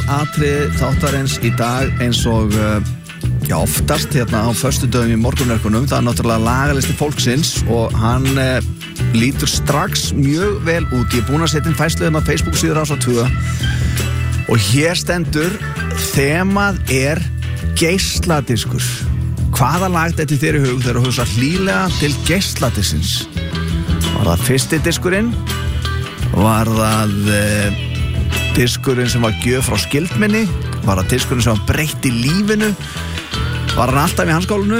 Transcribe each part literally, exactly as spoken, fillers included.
aðalatrið þáttarins í dag eins og uh, já, oftast hérna á föstudögum í morgunverkunum. Það er náttúrulega lagalisti fólksins og hann uh, lítur strax mjög vel út. Ég er búin að setja inn færslu hérna á Facebook síður Rás tvö og hér stendur þemað er geisladiskur. Hvaða lag þetta þér í hug þegar þú hugsa hlýlega til geisladisins? Var það fyrsti diskurinn? Var það uh, diskurinn sem var gjöf frá skildminni? Var það diskurinn sem var breytt í lífinu? Var hann alltaf í handskólinu?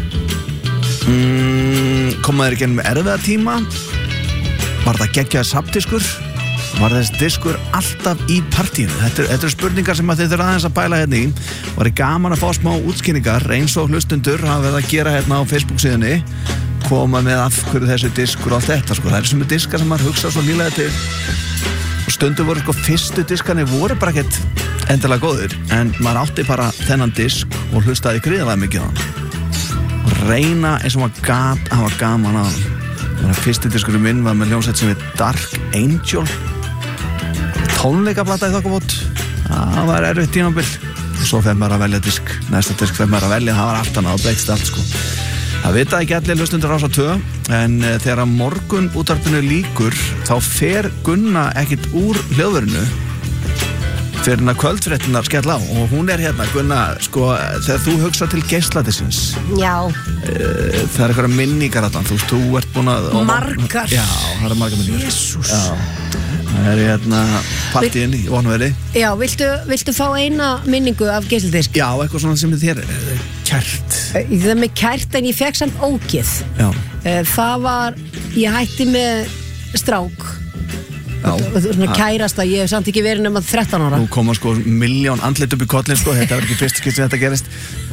Mm, komaður ekki ennum erfiða tíma? Var það geggjaði safndiskur? Var þessi diskur alltaf í partíinu? Þetta, þetta eru spurningar sem þið þurfa aðeins að bæla hérna í. Var ég gaman að fá smá útskýringar eins og hlustundur hafa verið að gera hérna á Facebook síðunni, koma með af hverju þessi diskur og allt þetta sko. Það eru sem er diskar sem maður hugsa svo lílega til og stundum voru sko fyrstu diskarnir voru bara ekkert endilega góður en maður átti bara þennan disk og hlustaði gríðarlega mikið á hann og reyna eins og maður gat að hafa gaman á hann. Þannig að fyrsti diskurinn minn var með hljómsveit sem heit Dark Angel, tónleikaplata í þokkabót. Það var erfitt tímabil og svo fer maður að velja disk, næsta disk fer maður að velja, það var allt annað og breytist allt sko. Það vita ekki allir hlustundur Rás tvö en þegar að morgun útvarpinu líkur þá fer Gunna ekkit úr hljóðverinu fyrir hann að kvöldfréttinar skella á og hún er hérna. Gunna, sko, þegar þú hugsa til geisladisins, já, uh, það er eitthvað minningar þarna, þú veist, þú ert búin að margar, já, það er margar minningar. Jesús, það er hérna partíin í Vonveri. Já, viltu, viltu fá eina minningu af geisladisk? Já, eitthvað svona sem þér er kært. Það er með kært en ég fekk samt ógeð. Já. Það var, ég hætti með strák. Já. Svona kærasta, ég hef samt ekki verið nema þrettán ára. Nú koma sko milljón andlit upp í kollin sko, þetta var ekki fyrst skipti sem þetta gerist.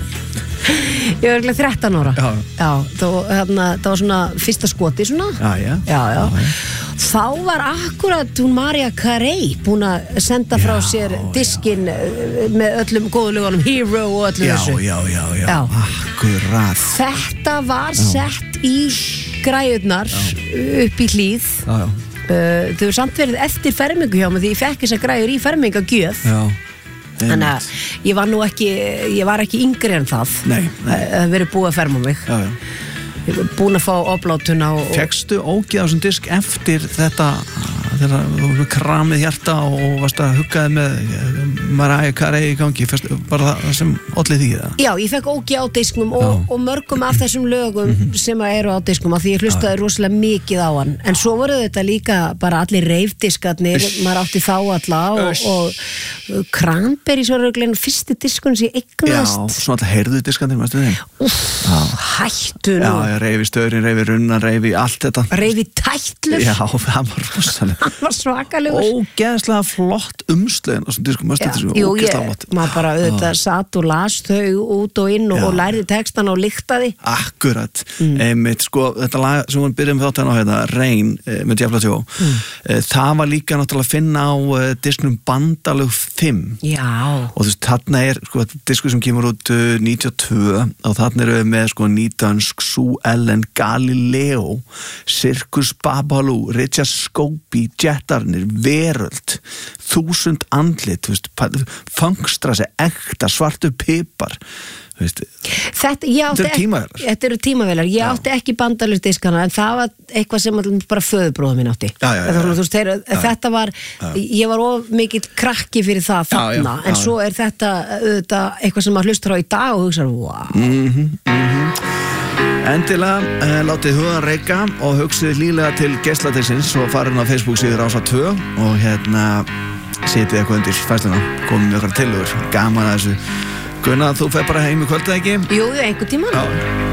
Ég var ekki þrettán ára. Já. Já, það, hérna, það var svona fyrsta skoti svona. Já, já. Já, já. já, já. Þá var akkurat hún Mariah Carey búin að senda frá já, sér diskinn með öllum góðu lögunum, Hero og öllu já, þessu. Já, já, já, já. Akkurat. Þetta var já. Sett í græjurnar upp í hlíð. Já, já. Uh, þau hefur samt verið eftir fermingu hjá mig því ég fekk þessar græjur í fermingagjöf. Já. Þannig að ég var nú ekki, ég var ekki yngri en það. Nei, nei. Það verið búið að ferma mig. Já, já. Ég var búin að fá oblátuna og... Fékkstu ógeð á þessum disk eftir þetta, þegar þú kramið hjarta og varst að huggaði með Mariah Carey í gangi, bara það sem olli því það? Já, ég fekk ógeð á disknum og, og mörgum af þessum lögum mm-hmm. sem eru á disknum af því ég hlustaði rosalega mikið á hann. En svo voru þetta líka bara allir reifdiskarnir, maður átti þá alla og, og Cranberries var örugglega fyrsti diskun sem ég eignast. Já, svona alltaf heyrðu diskarnir, veistu þeim? Úff, hættu nú. Já, reyfi störin, reyfi runnan, reyfi allt þetta. Reyfi tætlur. Já, það var rosalega. Hann var svakalegur. Ógeðslega flott umslögin á þessum diskum, mástu þetta sem ógeðslega flott. Maður bara auðvitað satt og las þau út og inn og, og lærði textan og lyktaði. Akkurat. Mm. Einmitt, sko, þetta lag sem við byrjum þátt hérna á hérna, Rain, með Djafla Tjó, mm. það var líka náttúrulega að finna á disknum Bandalög fimm. Já. Og þú veist, þarna er, sko, disku sem kemur út níutíu og tvö og þarna eru við með, sko, nýdönsk Sue Ellen, Galileo, Circus Babalu, Richard Scobie, Jettarnir, Veröld, Þúsund andlit, þú veist, Funkstrassi, ekta, svartur pipar, þú veist. Þetta, þetta eru tímavélar. Þetta eru tímavélar. Ég átti ekki bandalögdiskana en það var eitthvað sem bara föðubróða mín átti. Já, já, já. Þannig, veist, þeir, já. Þetta var, já. Ég var of mikill krakki fyrir það þarna, já, já, en já. Svo er þetta, þetta eitthvað sem maður hlustar á í dag og hugsa, wow. Mhm, mhm. Endilega, eh, látið hugan reika og hugsið lílega til geisladisins og farin á Facebook síður Rás tvö og hérna setið eitthvað undir fæsluna, komið með okkar tillögur, gaman að þessu. Gunnar, þú fer bara heim í kvöld, eða ekki? Jú, einhvern tímann. Já.